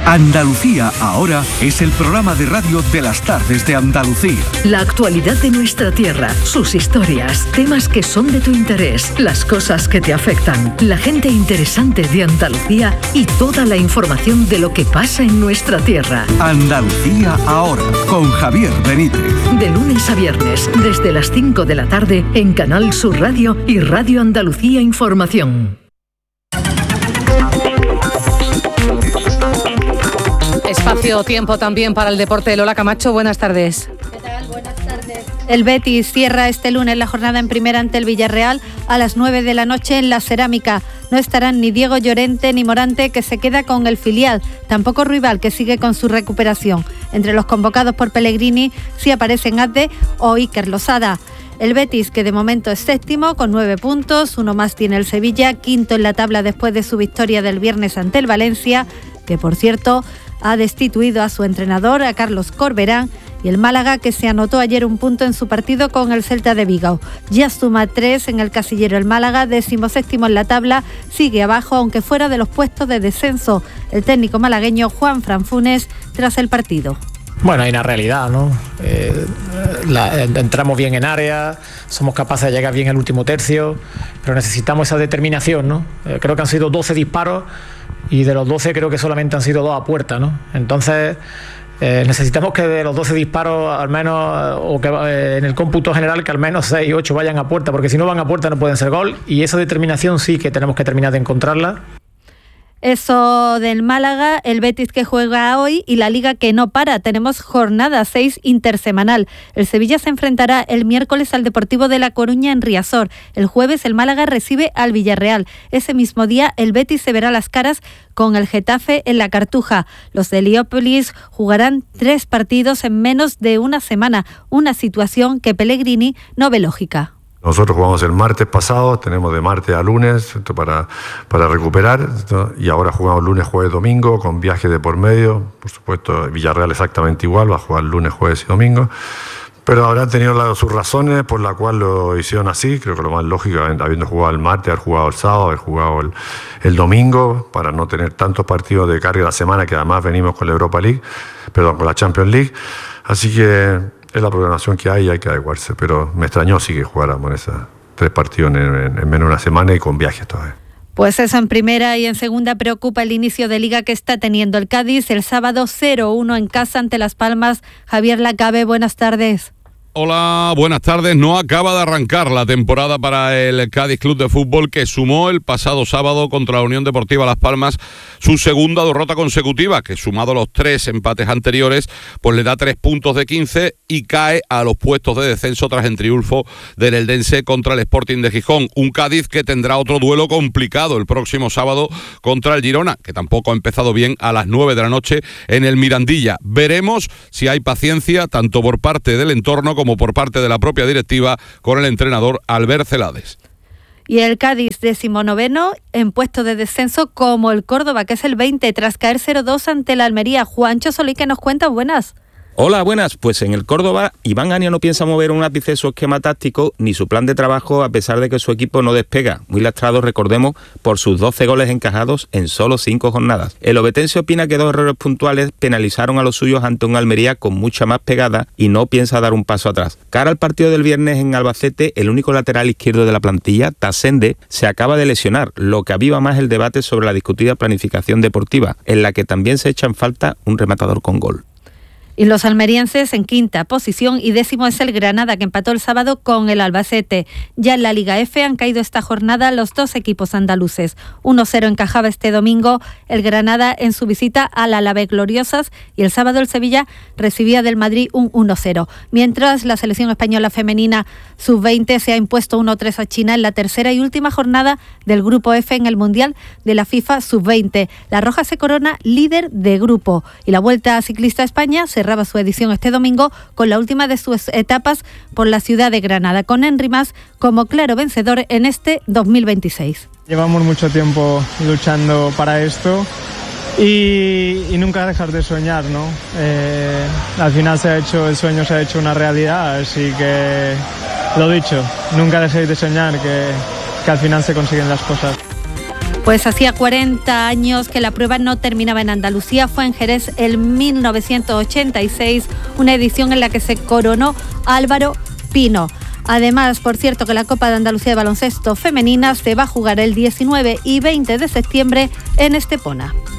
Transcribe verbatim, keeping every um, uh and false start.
Andalucía Ahora es el programa de radio de las tardes de Andalucía. La actualidad de nuestra tierra, sus historias, temas que son de tu interés, las cosas que te afectan, la gente interesante de Andalucía y toda la información de lo que pasa en nuestra tierra. Andalucía Ahora, con Javier Benítez. De lunes a viernes, desde las cinco de la tarde, en Canal Sur Radio y Radio Andalucía Información. Espacio-tiempo también para el deporte. Lola Camacho, buenas tardes. ¿Qué tal? Buenas tardes. El Betis cierra este lunes la jornada en primera ante el Villarreal a las nueve de la noche en la Cerámica. No estarán ni Diego Llorente ni Morante, que se queda con el filial, tampoco Ruibal, que sigue con su recuperación. Entre los convocados por Pellegrini sí aparecen Adde o Iker Losada. El Betis, que de momento es séptimo con nueve puntos, uno más tiene el Sevilla, quinto en la tabla después de su victoria del viernes ante el Valencia, que por cierto ha destituido a su entrenador, a Carlos Corberán, y el Málaga, que se anotó ayer un punto en su partido con el Celta de Vigo. Ya suma tres en el casillero el Málaga, decimoséptimo en la tabla, sigue abajo aunque fuera de los puestos de descenso. El técnico malagueño Juanfran Funes tras el partido. Bueno, hay una realidad, ¿no? Eh, la, entramos bien en área, somos capaces de llegar bien al último tercio, pero necesitamos esa determinación, ¿no? Eh, creo que han sido doce disparos y de los doce creo que solamente han sido dos a puerta, ¿no? Entonces eh, necesitamos que de los doce disparos al menos, o que eh, en el cómputo general, que al menos seis o ocho vayan a puerta, porque si no van a puerta no pueden ser gol, y esa determinación sí que tenemos que terminar de encontrarla. Eso del Málaga, el Betis que juega hoy y la Liga que no para. Tenemos jornada seis intersemanal. El Sevilla se enfrentará el miércoles al Deportivo de La Coruña en Riazor. El jueves el Málaga recibe al Villarreal. Ese mismo día el Betis se verá las caras con el Getafe en la Cartuja. Los de Heliópolis jugarán tres partidos en menos de una semana. Una situación que Pellegrini no ve lógica. Nosotros jugamos el martes pasado, tenemos de martes a lunes para, para recuperar, y ahora jugamos lunes, jueves, domingo, con viajes de por medio. Por supuesto, Villarreal exactamente igual, va a jugar lunes, jueves y domingo. Pero habrán tenido la, sus razones por las cuales lo hicieron así. Creo que lo más lógico, habiendo jugado el martes, haber jugado el sábado, haber jugado el, el domingo, para no tener tantos partidos de carga la semana, que además venimos con la Europa League, perdón, con la Champions League. Así que es la programación que hay y hay que adecuarse, pero me extrañó sí que jugáramos esos tres partidos en, en, en menos de una semana y con viajes todavía. Pues eso en primera, y en segunda preocupa el inicio de Liga que está teniendo el Cádiz el sábado cero uno en casa ante Las Palmas. Javier Lacabe, buenas tardes. Hola, buenas tardes. No acaba de arrancar la temporada para el Cádiz Club de Fútbol, que sumó el pasado sábado contra la Unión Deportiva Las Palmas su segunda derrota consecutiva, que sumado los tres empates anteriores, pues le da tres puntos de quince y cae a los puestos de descenso tras el triunfo del Eldense contra el Sporting de Gijón. Un Cádiz que tendrá otro duelo complicado el próximo sábado contra el Girona, que tampoco ha empezado bien, a las nueve de la noche en el Mirandilla. Veremos si hay paciencia tanto por parte del entorno como como por parte de la propia directiva con el entrenador Albert Celades. Y el Cádiz decimonoveno en puesto de descenso, como el Córdoba, que es el veinte, tras caer cero dos ante la Almería. Juancho Solí, que nos cuenta, buenas. Hola, buenas. Pues en el Córdoba, Iván Ania no piensa mover un ápice su esquema táctico ni su plan de trabajo, a pesar de que su equipo no despega. Muy lastrado, recordemos, por sus doce goles encajados en solo cinco jornadas. El obetense opina que dos errores puntuales penalizaron a los suyos ante un Almería con mucha más pegada y no piensa dar un paso atrás. Cara al partido del viernes en Albacete, el único lateral izquierdo de la plantilla, Tasende, se acaba de lesionar, lo que aviva más el debate sobre la discutida planificación deportiva, en la que también se echa en falta un rematador con gol. Y los almerienses en quinta posición, y décimo es el Granada, que empató el sábado con el Albacete. Ya en la Liga F han caído esta jornada los dos equipos andaluces. uno cero encajaba este domingo el Granada en su visita al Alavés Gloriosas, y el sábado el Sevilla recibía del Madrid un uno cero. Mientras la selección española femenina sub veinte se ha impuesto uno tres a China en la tercera y última jornada del Grupo F en el Mundial de la FIFA sub veinte. La Roja se corona líder de grupo, y la Vuelta Ciclista a España se cerraba su edición este domingo con la última de sus etapas por la ciudad de Granada, con Henry Mas como claro vencedor en este dos mil veintiséis. Llevamos mucho tiempo luchando para esto y, y nunca dejar de soñar, ¿no? Eh, al final se ha hecho, el sueño se ha hecho una realidad, así que lo dicho, nunca dejéis de soñar, que, que al final se consiguen las cosas. Pues hacía cuarenta años que la prueba no terminaba en Andalucía. Fue en Jerez en mil novecientos ochenta y seis, una edición en la que se coronó Álvaro Pino. Además, por cierto, que la Copa de Andalucía de baloncesto femenina se va a jugar el diecinueve y veinte de septiembre en Estepona.